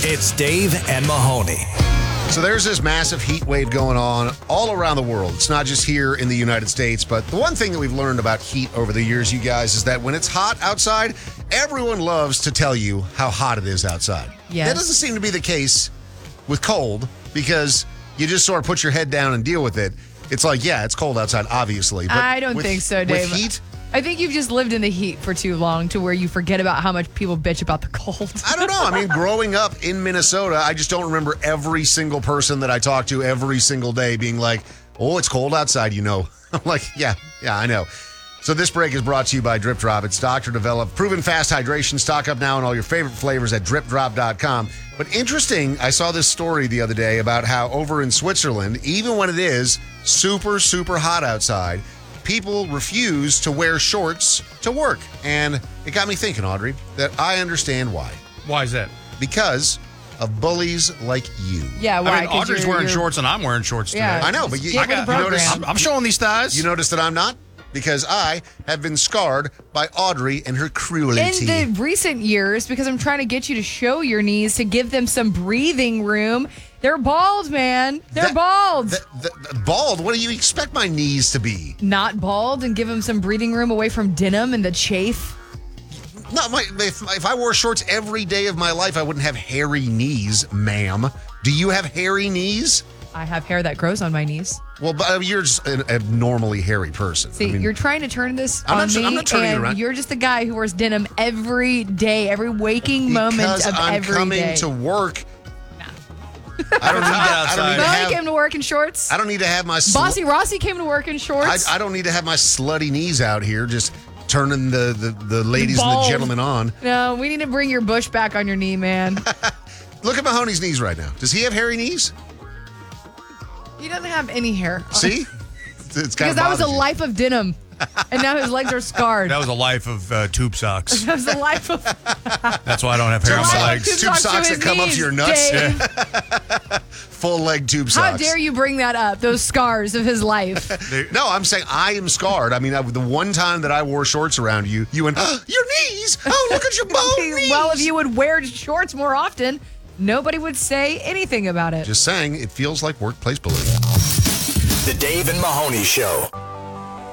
It's Dave and Mahoney. So there's this massive heat wave going on all around the world. It's not just here in the United States, but the one thing that we've learned about heat over the years, you guys, is that when it's hot outside, everyone loves to tell you how hot it is outside. Yes. That doesn't seem to be the case with cold because you just sort of put your head down and deal with it. It's like, yeah, it's cold outside, obviously. But I don't think so, Dave. With heat, I think you've just lived in the heat for too long to where you forget about how much people bitch about the cold. I don't know. I mean, growing up in Minnesota, I just don't remember every single person that I talk to every single day being like, oh, it's cold outside, you know. I'm like, yeah, I know. So this break is brought to you by Drip Drop. It's doctor-developed, proven fast hydration. Stock up now on all your favorite flavors at dripdrop.com. But interesting, I saw this story the other day about how over in Switzerland, even when it is super, super hot outside, people refuse to wear shorts to work. And it got me thinking, Audrey, that I understand why. Why is that? Because of bullies like you. Yeah, why? I mean, Audrey's wearing shorts and I'm wearing shorts today. Yeah. I know, but you Get with the program. notice, I'm showing these thighs. you notice that I'm not? Because I have been scarred by Audrey and her cruelty. In the recent years, because I'm trying to get you to show your knees to give them some breathing room. They're bald, man. They're bald. Bald? What do you expect my knees to be? Not bald and give them some breathing room away from denim and the chafe. No, if I wore shorts every day of my life, I wouldn't have hairy knees, ma'am. Do you have hairy knees? I have hair that grows on my knees. Well, but you're just an abnormally hairy person. See, I mean, you're trying to turn this I'm on not- me, I'm not turning it and around. you're just the guy who wears denim every day, every waking moment because of I'm every coming day. to work. I don't need Melanie came to to work in shorts. I don't need to have my Bossy Rossi came to work in shorts. I don't need to have my slutty knees out here just turning the ladies and the Bald. gentlemen on. No, we need to bring your bush back on your knee, man. Look at Mahoney's knees right now. Does he have hairy knees? He doesn't have any hair. See? It's kind Because that was a life of denim. And now his legs are scarred. That was a life of tube socks. That was a life of That's why I don't have hair on my legs. Tube socks that come up to your nuts. Dave. Full leg tube socks. How dare you bring that up? Those scars of his life. No, I'm saying I am scarred. I mean, the one time that I wore shorts around you, you went, oh, your knees. Oh, look at your bone knees. Well, if you would wear shorts more often, nobody would say anything about it. Just saying, it feels like workplace bullying. The Dave and Mahoney Show.